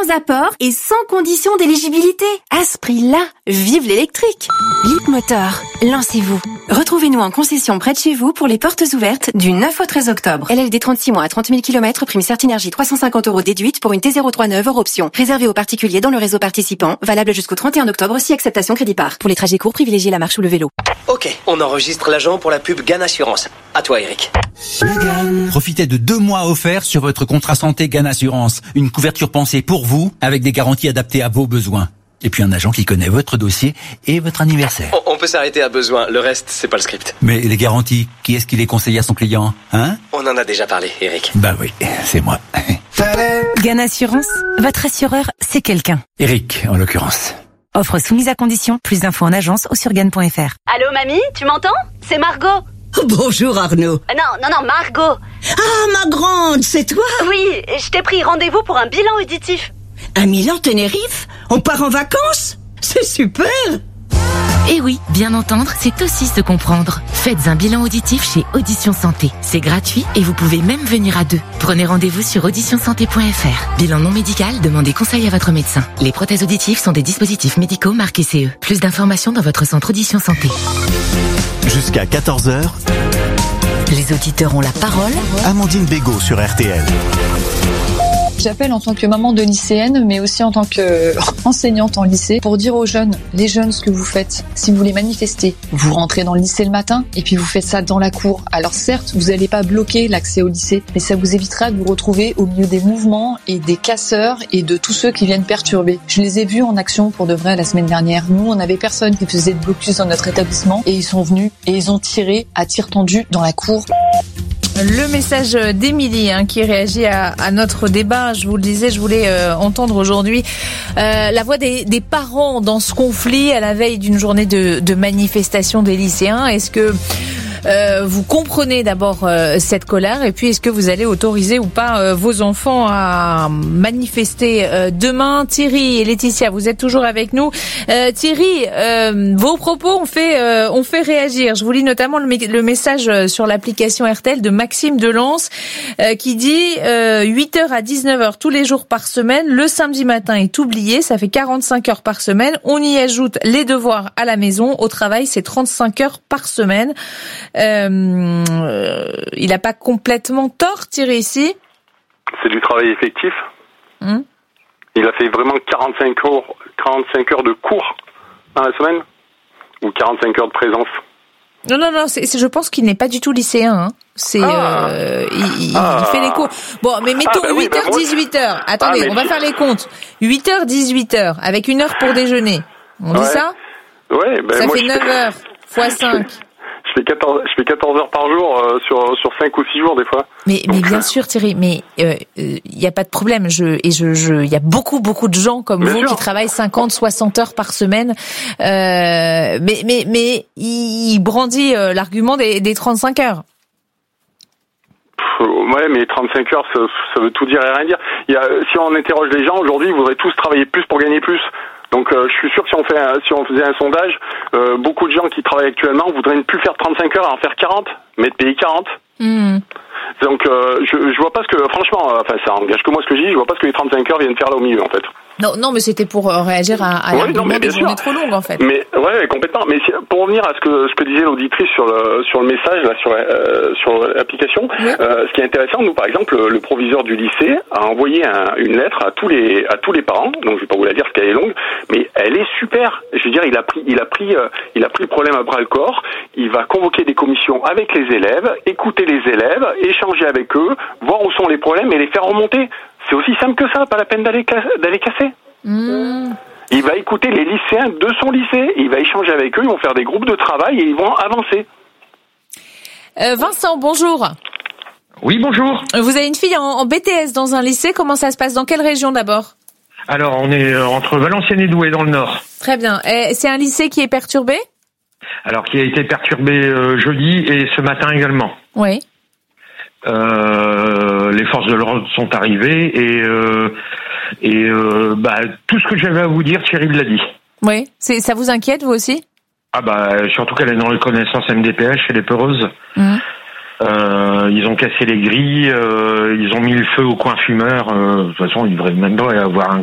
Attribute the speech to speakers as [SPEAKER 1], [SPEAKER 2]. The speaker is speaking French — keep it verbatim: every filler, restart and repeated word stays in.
[SPEAKER 1] sans apport et sans condition d'éligibilité. À ce prix-là, vive l'électrique. Leapmotor, lancez-vous. Retrouvez-nous en concession près de chez vous pour les portes ouvertes du neuf au treize octobre. L L D trente-six mois à trente mille kilomètres, prime Certinergie trois cent cinquante euros déduite pour une T zéro trois neuf hors option. Réservé aux particuliers dans le réseau participant, valable jusqu'au trente et un octobre si acceptation crédit par. Pour les trajets courts, privilégiez la marche ou le vélo.
[SPEAKER 2] Ok, on enregistre l'agent pour la pub Gan Assurance. À toi, Eric.
[SPEAKER 3] Profitez de deux mois offerts sur votre contrat santé Gan Assurance. Une couverture pensée pour vous, avec des garanties adaptées à vos besoins. Et puis un agent qui connaît votre dossier et votre anniversaire.
[SPEAKER 2] On, on peut s'arrêter à besoin, le reste, c'est pas le script.
[SPEAKER 3] Mais les garanties, qui est-ce qui les conseille à son client, hein?
[SPEAKER 2] On en a déjà parlé, Eric.
[SPEAKER 3] Bah oui, c'est moi.
[SPEAKER 4] Gan Assurance, votre assureur, c'est quelqu'un.
[SPEAKER 3] Eric, en l'occurrence.
[SPEAKER 4] Offre soumise à condition, plus d'infos en agence ou sur gan point f r.
[SPEAKER 5] Allô mamie, tu m'entends? C'est Margot.
[SPEAKER 6] Bonjour Arnaud.
[SPEAKER 5] Euh, non, non, non, Margot.
[SPEAKER 6] Ah, ma grande, c'est toi?
[SPEAKER 5] Oui, je t'ai pris rendez-vous pour un bilan auditif.
[SPEAKER 6] À Milan, Tenerife? On part en vacances? C'est super!
[SPEAKER 7] Eh oui, bien entendre, c'est aussi se comprendre. Faites un bilan auditif chez Audition Santé. C'est gratuit et vous pouvez même venir à deux. Prenez rendez-vous sur audition santé point f r. Bilan non médical, demandez conseil à votre médecin. Les prothèses auditives sont des dispositifs médicaux marqués C E. Plus d'informations dans votre centre Audition Santé.
[SPEAKER 8] Jusqu'à quatorze heures,
[SPEAKER 4] Les auditeurs ont la parole.
[SPEAKER 8] Amandine Bégaud sur R T L.
[SPEAKER 9] J'appelle en tant que maman de lycéenne, mais aussi en tant qu'enseignante en lycée, pour dire aux jeunes, les jeunes, ce que vous faites. Si vous voulez manifester, vous rentrez dans le lycée le matin, et puis vous faites ça dans la cour. Alors certes, vous n'allez pas bloquer l'accès au lycée, mais ça vous évitera de vous retrouver au milieu des mouvements et des casseurs et de tous ceux qui viennent perturber. Je les ai vus en action pour de vrai la semaine dernière. Nous, on n'avait personne qui faisait de blocus dans notre établissement, et ils sont venus, et ils ont tiré à tir tendu dans la cour.
[SPEAKER 10] Le message d'Émilie hein, qui réagit à, à notre débat. Je vous le disais, je voulais euh, entendre aujourd'hui euh, la voix des, des parents dans ce conflit à la veille d'une journée de, de manifestation des lycéens. Est-ce que euh, vous comprenez d'abord euh, cette colère et puis est-ce que vous allez autoriser ou pas euh, vos enfants à manifester euh, demain? Thierry et Laetitia, vous êtes toujours avec nous. Euh, Thierry, euh, vos propos ont fait, euh, ont fait réagir. Je vous lis notamment le, le message sur l'application R T L de Maxime Delance euh, qui dit euh, huit heures à dix-neuf heures tous les jours par semaine. Le samedi matin est oublié, ça fait quarante-cinq heures par semaine. On y ajoute les devoirs à la maison. Au travail, c'est trente-cinq heures par semaine. Euh, euh, il n'a pas complètement tort, Thierry, ici.
[SPEAKER 11] C'est du travail effectif.
[SPEAKER 10] Hum.
[SPEAKER 11] Il a fait vraiment quarante-cinq heures, quarante-cinq heures de cours dans la semaine ou quarante-cinq heures de présence.
[SPEAKER 10] Non, non, non, c'est, c'est, je pense qu'il n'est pas du tout lycéen. Hein. C'est, ah. euh, il, il, ah. il fait les cours. Bon, mais mettons ah, bah huit heures, oui, bah dix-huit heures. Attendez, ah, on va faire les comptes. huit heures, dix-huit heures, avec une heure pour déjeuner. On
[SPEAKER 11] ouais.
[SPEAKER 10] dit ça?
[SPEAKER 11] Ouais, ben
[SPEAKER 10] ça
[SPEAKER 11] moi,
[SPEAKER 10] fait neuf heures, fois cinq.
[SPEAKER 11] Je fais quatorze, je fais quatorze heures par jour euh, sur sur cinq ou six jours des fois.
[SPEAKER 10] Mais mais bien sûr Thierry, mais il euh, euh, y a pas de problème. Je et je je il y a beaucoup beaucoup de gens comme bien vous sûr. Qui travaillent cinquante, soixante heures par semaine. Euh, mais mais mais il brandit euh, l'argument des des trente-cinq heures.
[SPEAKER 11] Pff, ouais, mais trente-cinq heures, ça, ça veut tout dire et rien dire. Il y a, si on interroge les gens aujourd'hui, ils voudraient tous travailler plus pour gagner plus. Donc euh, je suis sûr que si on fait un, si on faisait un sondage, euh, beaucoup de gens qui travaillent actuellement voudraient ne plus faire trente-cinq heures, en faire quarante, mais de payer quarante. Mmh. Donc euh, je je vois pas ce que franchement, euh, enfin ça engage que moi ce que je dis, je vois pas ce que les trente-cinq heures viennent faire là au milieu en fait.
[SPEAKER 10] Non, non, mais c'était pour euh, réagir à, à
[SPEAKER 11] oui,
[SPEAKER 10] l'argument
[SPEAKER 11] non,
[SPEAKER 10] des journées trop longues en fait.
[SPEAKER 11] Mais ouais, complètement. Mais si, pour revenir à ce que ce que disait l'auditrice sur le sur le message là sur euh, sur l'application, oui. euh, ce qui est intéressant, nous par exemple, le, le proviseur du lycée a envoyé un, une lettre à tous les à tous les parents. Donc je vais pas vous la dire parce qu'elle est longue, mais elle est super. Je veux dire, il a pris il a pris euh, il a pris le problème à bras le corps. Il va convoquer des commissions avec les élèves, écouter les élèves, échanger avec eux, voir où sont les problèmes et les faire remonter. C'est aussi simple que ça, pas la peine d'aller d'aller casser. Mmh. Il va écouter les lycéens de son lycée, il va échanger avec eux, ils vont faire des groupes de travail et ils vont avancer.
[SPEAKER 10] Euh, Vincent, bonjour.
[SPEAKER 12] Oui, bonjour.
[SPEAKER 10] Vous avez une fille en, en B T S dans un lycée, comment ça se passe? Dans quelle région d'abord?
[SPEAKER 12] Alors, on est entre Valenciennes et Douai dans le nord.
[SPEAKER 10] Très bien. Et c'est un lycée qui est perturbé?
[SPEAKER 12] Alors, qui a été perturbé euh, jeudi et ce matin également.
[SPEAKER 10] Oui.
[SPEAKER 12] Euh, les forces de l'ordre sont arrivées et euh, et euh, bah tout ce que j'avais à vous dire, Thierry l'a dit.
[SPEAKER 10] Oui, c'est ça vous inquiète vous aussi?
[SPEAKER 12] Ah bah surtout qu'elle est dans les connaissances M D P H, elle est peureuse. Mmh. Euh, ils ont cassé les grilles, euh, ils ont mis le feu au coin fumeur. Euh, de toute façon, il devrait même pas y avoir un